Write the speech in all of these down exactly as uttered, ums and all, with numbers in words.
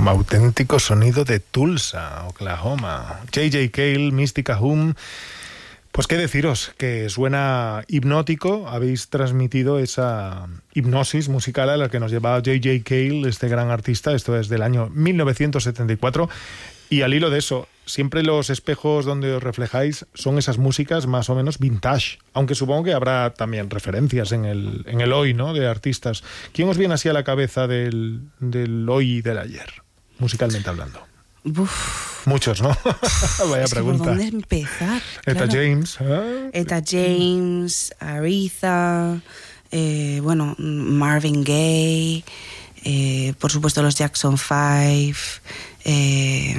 un auténtico sonido de Tulsa, Oklahoma. J J Cale, Mystica Hum. Pues qué deciros, que suena hipnótico. Habéis transmitido esa hipnosis musical a la que nos llevaba J J Cale, este gran artista. Esto es del año mil novecientos setenta y cuatro. Y al hilo de eso, siempre los espejos donde os reflejáis son esas músicas más o menos vintage, aunque supongo que habrá también referencias en el, en el hoy, ¿no?, de artistas. ¿Quién os viene así a la cabeza del, del hoy y del ayer, musicalmente hablando? Uf. Muchos, ¿no? Vaya es que pregunta. ¿por dónde empezar? Etta Claro. James. ¿eh? Etta James, Aretha, eh, bueno, Marvin Gaye, eh, por supuesto los Jackson Five, eh,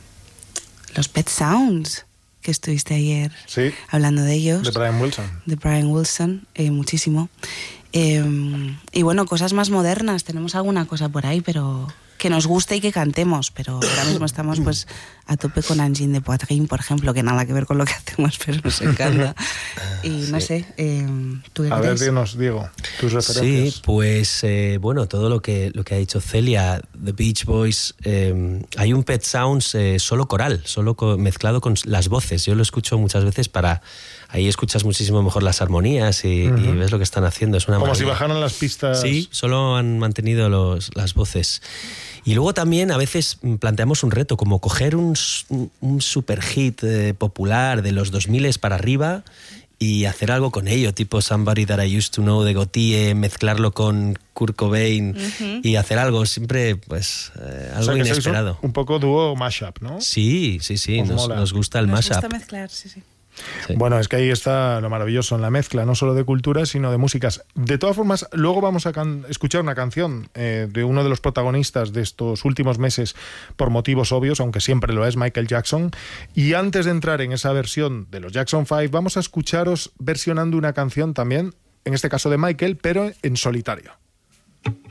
los Pet Sounds, que estuviste ayer Sí. hablando de ellos. De Brian Wilson. De Brian Wilson, eh, muchísimo. Eh, y bueno, cosas más modernas, tenemos alguna cosa por ahí, pero que nos guste y que cantemos, pero ahora mismo estamos pues a tope con Angine de Poitrine, por ejemplo, que nada que ver con lo que hacemos, pero nos encanta. Y no Sí. sé, eh, ¿tú qué A ver, crees? dinos, Diego, tus referencias. Sí, pues eh, bueno, todo lo que, lo que ha dicho Celia, The Beach Boys, eh, hay un Pet Sounds eh, solo coral, solo co- mezclado con las voces. Yo lo escucho muchas veces para... Ahí escuchas muchísimo mejor las armonías y, Ujú. y ves lo que están haciendo. Es una Como si maravilla. bajaran las pistas. Sí, solo han mantenido los, las voces. Y luego también a veces planteamos un reto, como coger un, un, un super hit eh, popular de los dos mil para arriba y hacer algo con ello, tipo Somebody That I Used to Know de Gotye, mezclarlo con Kurt Cobain Ujú. y hacer algo siempre, pues, eh, O algo sea, que sois inesperado. Un, un poco dúo mashup, ¿no? Sí, sí, sí, Os nos, mola. nos gusta el Nos mashup. gusta mezclar, sí, sí. Sí. Bueno, es que ahí está lo maravilloso en la mezcla, no solo de culturas, sino de músicas. De todas formas, luego vamos a can- escuchar una canción eh, de uno de los protagonistas de estos últimos meses, por motivos obvios, aunque siempre lo es, Michael Jackson. Y antes de entrar en esa versión de los Jackson Five, vamos a escucharos versionando una canción también, en este caso de Michael, pero en solitario.